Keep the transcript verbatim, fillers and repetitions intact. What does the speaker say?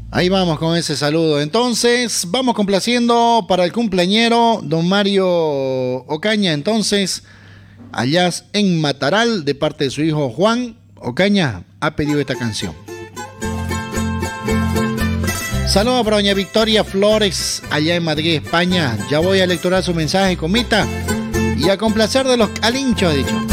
Ahí vamos con ese saludo. Entonces, vamos complaciendo para el cumpleañero, don Mario Ocaña. Entonces, allá en Mataral, de parte de su hijo Juan Ocaña, ha pedido esta canción. Saludos para doña Victoria Flores, allá en Madrid, España. Ya voy a lecturar su mensaje, comita, y a complacer de los calinchos, ha dicho.